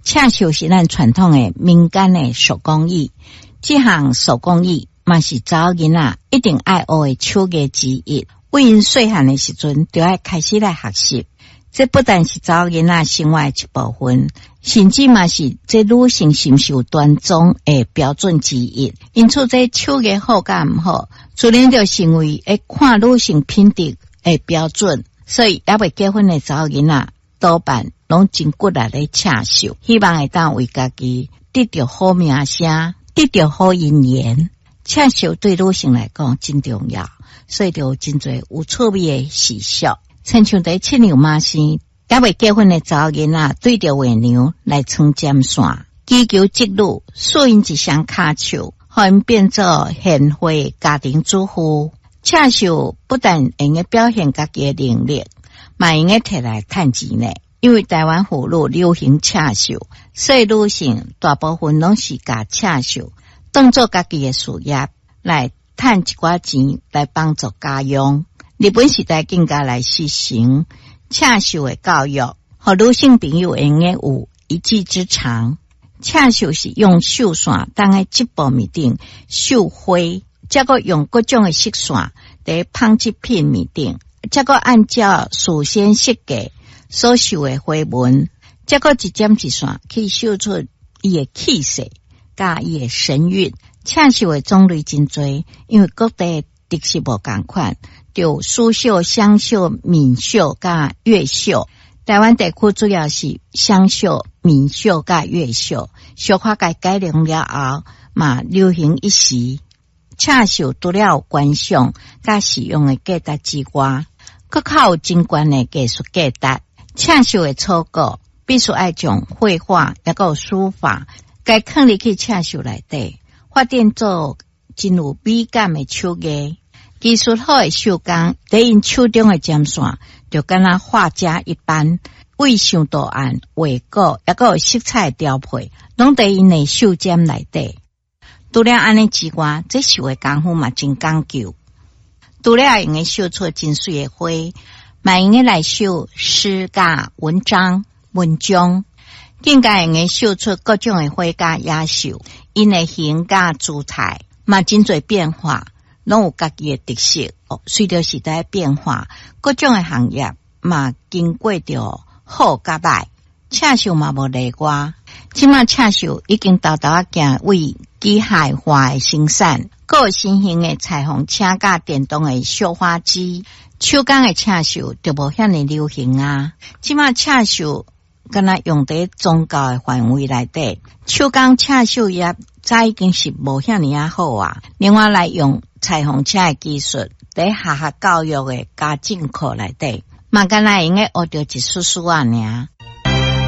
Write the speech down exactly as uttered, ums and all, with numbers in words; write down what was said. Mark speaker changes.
Speaker 1: 车绣是咱传统的民间的手工艺，这项手工艺嘛是查某囡仔一定爱学的手艺之一。为因细汉的时阵就要开始来学习，这不但是查某囡仔生活的一部分，甚至嘛是这女性承受端庄的标准之一。因此，这手艺好甲毋好，自然就成为会看女性品质的标准。所以，还未结婚的查某囡仔多半拢真骨力咧刺绣，希望会当为家己得到好名声，得到好姻缘。刺绣对女性来讲真重要，所以就真侪有趣味的习俗。亲像在七娘妈生，还未结婚的查某囡仔对着月娘来穿针线，祈求织女赐因一双骹手，互因变做贤惠家庭主妇。刺绣不但用个表现家己的能力，嘛用个摕来趁钱呢。因为台湾妇女流行刺绣，所以女性大部分拢是甲刺绣当做家己的事业来趁一寡钱来帮助家用。日本时代更加来实行刺绣的教育，和女性朋友用个有一技之长。刺绣是用绣线当在织布面顶绣花，再个用各种的色线在纺织品面顶，再个按照事先设计所绣的花纹，再个一针一线去绣出伊的气势甲伊的神韵。刺绣的种类真多，因为各地特色无同款，就苏绣、湘绣、闽绣甲粤绣。台湾地区主要是湘绣、闽绣甲粤绣，绣法改改良了后嘛流行一时。刺绣除了有观赏甲使用的价值之外，更靠有真悬的技术价值。刺绣的草稿必须爱将绘画也有书法该放入去刺绣内底，发展做真有美感的手艺。技术好的手工，在因手中的针线就敢若画家一般，为上图案、画稿也有色彩调配，拢在因的手针内底。除了安尼之外，这绣的功夫嘛真讲究。除了用个绣出真水的花，嘛用个来绣诗甲文章、文章，更加用个绣出各种的花甲野绣，因的形甲姿态嘛真侪变化，拢有家己的特色。哦，随着时代变化，各种的行业嘛经过着好甲歹，刺绣嘛无例外。即马刺绣已经豆豆啊行为机械化的生产，各有新型的彩虹车甲电动的绣花机，手工的刺绣就无遐尼流行啊。即马刺绣敢若用在宗教的范围内底，手工刺绣业早已经是无遐尼啊好啊。另外来用彩虹车的技术，在学校教育的家政课内底，嘛敢若用个学着一丝丝啊尔。